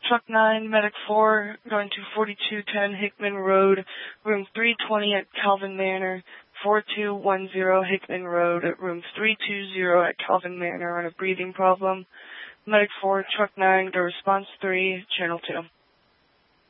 Truck 9, Medic 4, going to 4210 Hickman Road, room 320 at Calvin Manor, 4210 Hickman Road, room 320 at Calvin Manor on a breathing problem. Medic 4, Truck 9, go response 3, channel 2.